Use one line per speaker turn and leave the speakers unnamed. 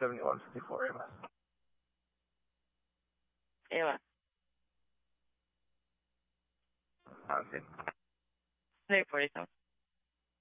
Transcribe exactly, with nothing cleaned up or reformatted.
seventy-one fifty-four, Amos.
Eva.
Ah, sí.
Sí, por eso.